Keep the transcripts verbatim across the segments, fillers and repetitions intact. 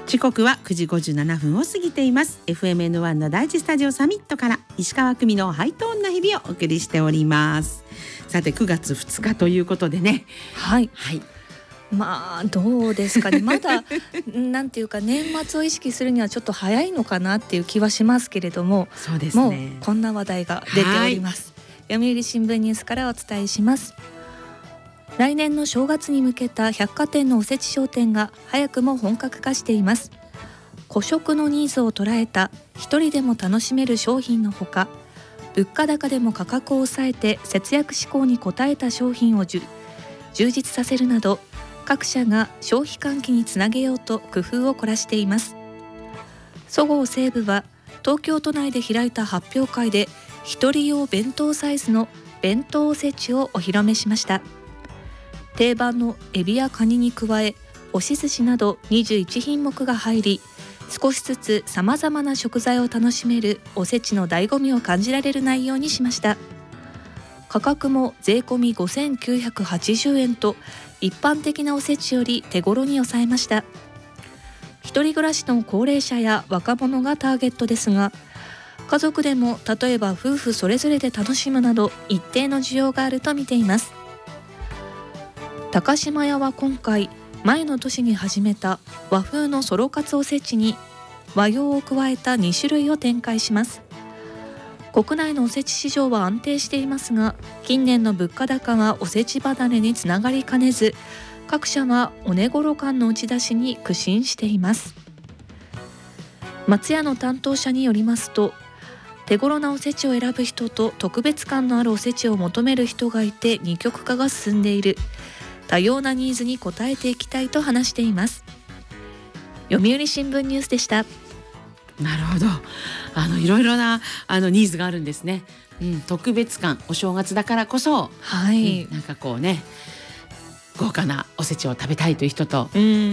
時刻はくじごじゅうななふんを過ぎています。 エフエムエヌワン の第一スタジオサミットから石川久美のハイトーンな日々をお送りしております。さてくがつふつかということでね、 はい、 はい、 まあどうですかねまだなんていうか年末を意識するにはちょっと早いのかなっていう気はしますけれども、 そうですね、 もうこんな話題が出ております。読売新聞ニュースからお伝えします。来年の正月に向けた百貨店のおせち商店が早くも本格化しています。個食のニーズを捉えた一人でも楽しめる商品のほか、物価高でも価格を抑えて節約志向に応えた商品を充実させるなど、各社が消費喚起につなげようと工夫を凝らしています。そごう・西武は東京都内で開いた発表会で一人用弁当サイズの弁当おせちをお披露目しました。定番のエビやカニに加え、押し寿司などにじゅういちひんもくが入り、少しずつさまざまな食材を楽しめるおせちの醍醐味を感じられる内容にしました。価格も税込みごせんきゅうひゃくはちじゅうえんと一般的なおせちより手頃に抑えました。一人暮らしの高齢者や若者がターゲットですが、家族でも例えば夫婦それぞれで楽しむなど一定の需要があると見ています。高島屋は今回前の年に始めた和風のソロカツおせちに和洋を加えたにしゅるいを展開します。国内のおせち市場は安定していますが、近年の物価高がおせち離れにつながりかねず、各社はお値頃感の打ち出しに苦心しています。松屋の担当者によりますと、手頃なおせちを選ぶ人と特別感のあるおせちを求める人がいて二極化が進んでいる。多様なニーズに応えていきたいと話しています。読売新聞ニュースでした。 なるほど、あのいろいろなあのニーズがあるんですね、うん、特別感、お正月だからこそ、 はい、 うん、なんかこうね豪華なおせちを食べたいという人と、 うん、うん、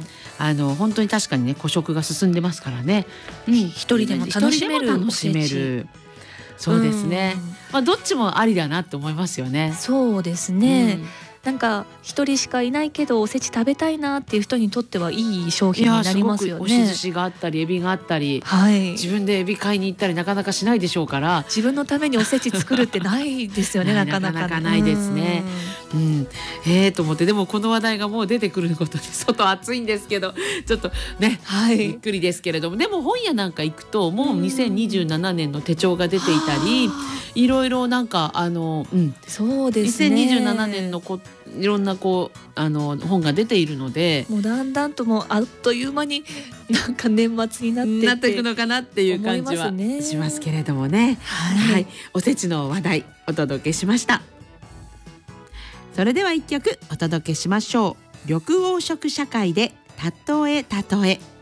あの本当に確かにね個食が進んでますからね、 うん、一人でも楽しめるおせち、 そうですね、まあ、どっちもありだなって思いますよね。 そうですね、 うん、 なんか一人しかいないけどおせち食べたいなっていう人にとってはいい商品になりますよね。 押し寿司があったりエビがあったり、 はい、 自分でエビ買いに行ったりなかなかしないでしょうから、 自分のためにおせち作るってないですよねなかなか、 なかなかないですね。うん、えーと思って、でもこの話題がもう出てくることで外暑いんですけどちょっとね、はい、びっくりですけれども、でも本屋なんか行くともうにせんにじゅうななねんの手帳が出ていたり、いろいろなんかあの、うん、 そうですね、 にせんにじゅうななねんのこいろんなこうあの本が出ているので、 もうだんだんともうあっという間になんか年末になってなっていくのかなっていう感じはしますけれどもね。はい、はい、おせちの話題お届けしました。それではいっきょくお届けしましょう。緑黄色社会でたとえたとえ。